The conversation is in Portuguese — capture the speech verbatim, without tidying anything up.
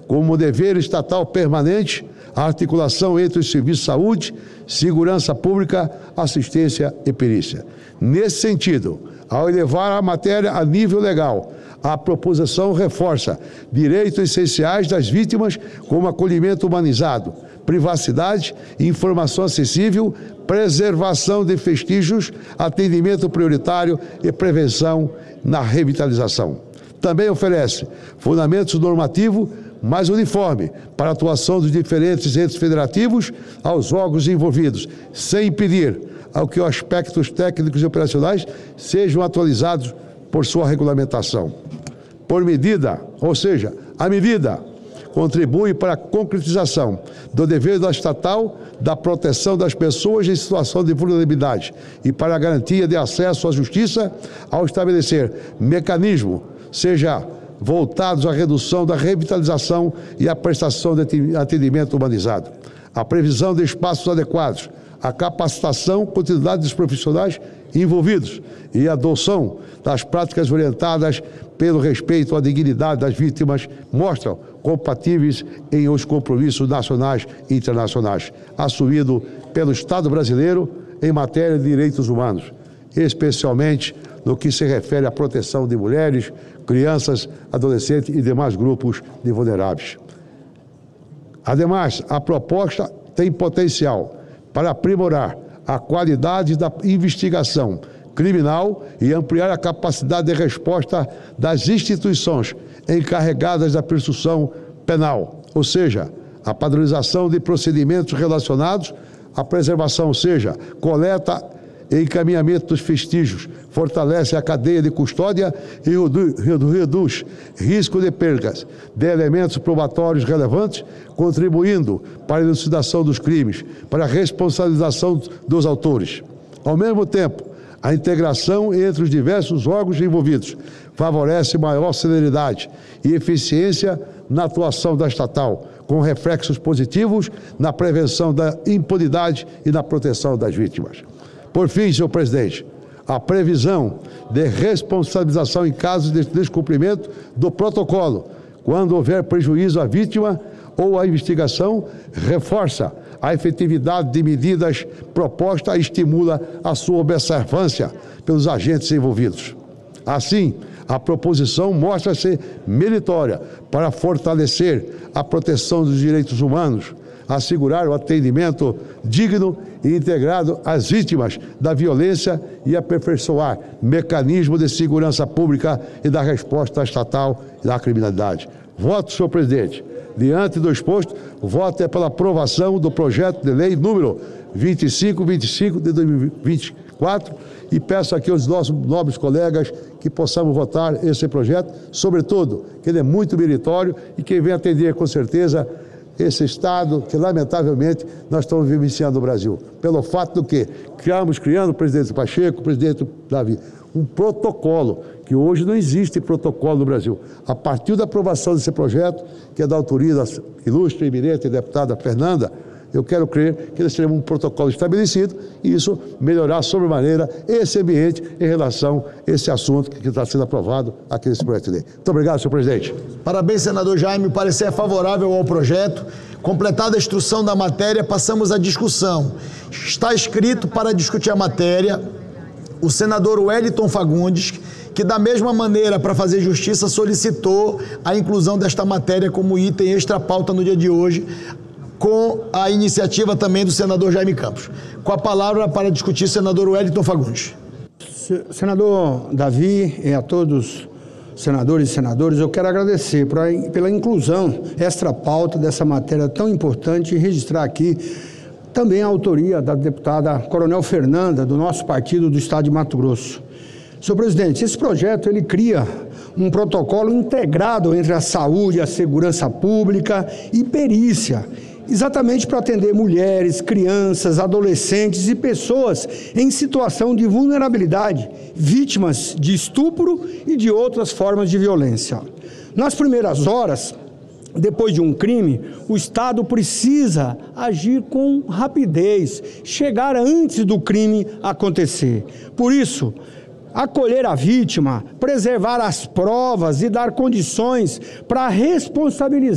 como dever estatal permanente a articulação entre os serviços de saúde, segurança pública, assistência e perícia. Nesse sentido, ao elevar a matéria a nível legal, a proposição reforça direitos essenciais das vítimas, como acolhimento humanizado, privacidade, informação acessível, preservação de vestígios, atendimento prioritário e prevenção na revitalização. Também oferece fundamentos normativos mais uniforme para a atuação dos diferentes entes federativos aos órgãos envolvidos, sem impedir ao que os aspectos técnicos e operacionais sejam atualizados por sua regulamentação. Por medida, ou seja, a medida contribui para a concretização do dever da estatal da proteção das pessoas em situação de vulnerabilidade e para a garantia de acesso à justiça ao estabelecer mecanismo, seja voltados à redução da revitalização e à prestação de atendimento humanizado. A previsão de espaços adequados, a capacitação, continuidade dos profissionais envolvidos e a adoção das práticas orientadas pelo respeito à dignidade das vítimas mostram compatíveis em os compromissos nacionais e internacionais assumidos pelo Estado brasileiro em matéria de direitos humanos, especialmente no que se refere à proteção de mulheres, crianças, adolescentes e demais grupos de vulneráveis. Ademais, a proposta tem potencial para aprimorar a qualidade da investigação criminal e ampliar a capacidade de resposta das instituições encarregadas da persecução penal, ou seja, a padronização de procedimentos relacionados à preservação, ou seja, coleta e encaminhamento dos vestígios, fortalece a cadeia de custódia e reduz risco de perdas de elementos probatórios relevantes, contribuindo para a elucidação dos crimes, para a responsabilização dos autores. Ao mesmo tempo, a integração entre os diversos órgãos envolvidos favorece maior celeridade e eficiência na atuação da estatal, com reflexos positivos na prevenção da impunidade e na proteção das vítimas. Por fim, senhor presidente, a previsão de responsabilização em casos de descumprimento do protocolo, quando houver prejuízo à vítima ou à investigação, reforça a efetividade de medidas propostas e estimula a sua observância pelos agentes envolvidos. Assim, a proposição mostra-se meritória para fortalecer a proteção dos direitos humanos, assegurar o atendimento digno e integrado às vítimas da violência e aperfeiçoar mecanismos de segurança pública e da resposta estatal à criminalidade. Voto, senhor presidente. Diante do exposto, o voto é pela aprovação do projeto de lei número vinte e cinco vinte e cinco de dois mil e vinte e quatro e peço aqui aos nossos nobres colegas que possamos votar esse projeto, sobretudo que ele é muito meritório e que vem atender com certeza esse Estado que, lamentavelmente, nós estamos vivenciando no Brasil. Pelo fato do que criamos, criando o presidente Pacheco, o presidente Davi, um protocolo, que hoje não existe protocolo no Brasil. A partir da aprovação desse projeto, que é da autoria da ilustre e eminente deputada Fernanda, eu quero crer que nós teremos um protocolo estabelecido e isso melhorar sobremaneira esse ambiente em relação a esse assunto que está sendo aprovado aqui nesse projeto de lei. Muito obrigado, senhor presidente. Parabéns, senador Jaime. O parecer é favorável ao projeto. Completada a instrução da matéria, passamos à discussão. Está escrito para discutir a matéria o senador Wellington Fagundes, que da mesma maneira, para fazer justiça, solicitou a inclusão desta matéria como item extra-pauta no dia de hoje, com a iniciativa também do senador Jaime Campos. Com a palavra para discutir, senador Wellington Fagundes. Senador Davi e a todos os senadores e senadoras, eu quero agradecer pra, pela inclusão extra-pauta dessa matéria tão importante e registrar aqui também a autoria da deputada Coronel Fernanda, do nosso partido do Estado de Mato Grosso. Senhor presidente, esse projeto ele cria um protocolo integrado entre a saúde, a segurança pública e perícia, exatamente para atender mulheres, crianças, adolescentes e pessoas em situação de vulnerabilidade, vítimas de estupro e de outras formas de violência. Nas primeiras horas, depois de um crime, o Estado precisa agir com rapidez, chegar antes do crime acontecer. Por isso, acolher a vítima, preservar as provas e dar condições para responsabilizar